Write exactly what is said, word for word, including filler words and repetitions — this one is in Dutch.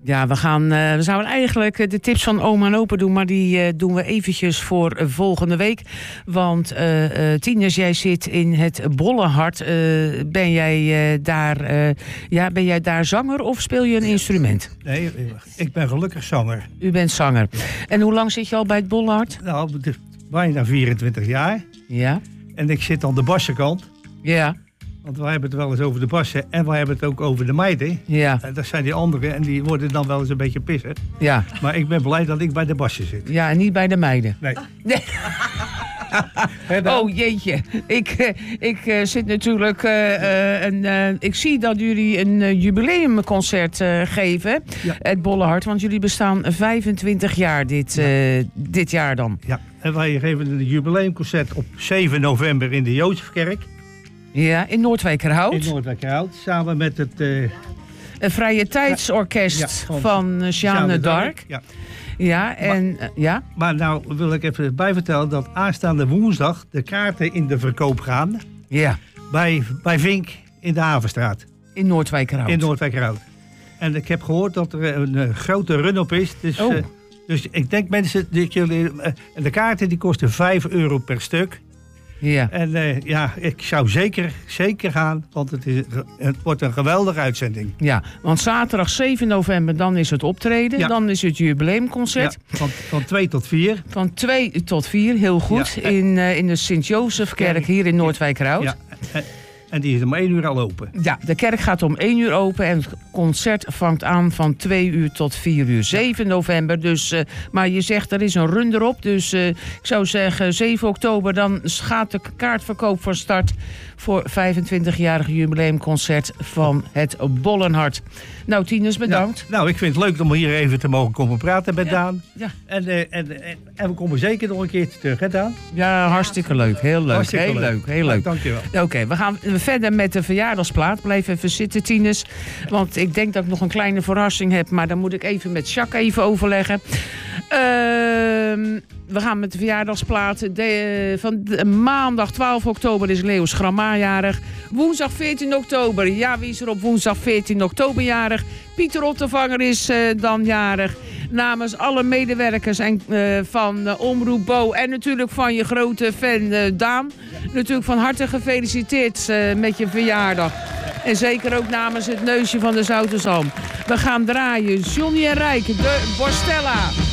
Ja, we, gaan, uh, we zouden eigenlijk de tips van oma en opa doen... maar die uh, doen we eventjes voor uh, volgende week. Want uh, uh, Tinus, jij zit in het Bollenhart. Uh, ben, jij, uh, daar, uh, ja, ben jij daar zanger of speel je een instrument? Nee, ik ben gelukkig zanger. U bent zanger. En hoe lang zit je al bij het Bollenhart? Nou, bijna vierentwintig jaar. Ja. En ik zit aan de bassenkant. Ja. Want wij hebben het wel eens over de bassen en wij hebben het ook over de meiden. Ja. En dat zijn die anderen en die worden dan wel eens een beetje pissen. Ja. Maar ik ben blij dat ik bij de bassen zit. Ja, en niet bij de meiden. Nee. Nee. Oh jeetje, ik, uh, ik uh, zit natuurlijk. Uh, uh, een, uh, ik zie dat jullie een uh, jubileumconcert uh, geven, ja. Het Bollenhart, want jullie bestaan vijfentwintig jaar dit, uh, ja. dit jaar dan. Ja, en wij geven een jubileumconcert op zeven november in de Jozefkerk. Ja, in Noordwijkerhout. In Noordwijkerhout, samen met het Uh, een vrije tijdsorkest ja, van, van Jeanne d'Arc. Ja. Ja, en maar, uh, ja. Maar nou wil ik even bijvertellen dat aanstaande woensdag de kaarten in de verkoop gaan. Ja. Bij, bij Vink in de Havenstraat. In Noordwijkerhout. In Noordwijkerhout. En ik heb gehoord dat er een, een grote run-op is. Dus, oh. uh, dus ik denk mensen dat jullie. Uh, de kaarten die kosten vijf euro per stuk. Ja. En uh, ja, ik zou zeker, zeker gaan, want het, is, het wordt een geweldige uitzending. Ja, want zaterdag zeven november, dan is het optreden. Ja. Dan is het jubileumconcert. Ja, van, van twee tot vier. Van twee tot vier, heel goed. Ja. In, uh, in de Sint-Jozefkerk hier in Noordwijkerhout. Ja. En die is om één uur al open. Ja, de kerk gaat om één uur open en het concert vangt aan van twee uur tot vier uur. zeven november, dus, uh, maar je zegt er is een run erop. Dus uh, ik zou zeggen zeven oktober, dan gaat de kaartverkoop van start voor vijfentwintigjarig jubileumconcert van het Bollenhart. Nou, Tinus, bedankt. Nou, nou, ik vind het leuk om hier even te mogen komen praten met ja. Daan. Ja. En, uh, en, en, en we komen zeker nog een keertje terug, hè Daan? Ja, hartstikke leuk. Heel leuk. Hartstikke heel leuk. leuk. Heel leuk. Nou, dankjewel. Oké, okay, we gaan verder met de verjaardagsplaat. Blijf even zitten, Tinus. Want ik denk dat ik nog een kleine verrassing heb. Maar dan moet ik even met Jacques even overleggen. Uh, we gaan met de verjaardagsplaat. De, van de, maandag twaalf oktober is Leo Schramma jarig. Woensdag veertien oktober. Ja, wie is er op woensdag veertien oktober jarig? Pieter Ottervanger is uh, dan jarig. Namens alle medewerkers en, uh, van uh, Omroep Bo en natuurlijk van je grote fan uh, Daan. Natuurlijk van harte gefeliciteerd uh, met je verjaardag. En zeker ook namens het neusje van de Zoute Zalm. We gaan draaien. Johnny en Rijk, de Borstella.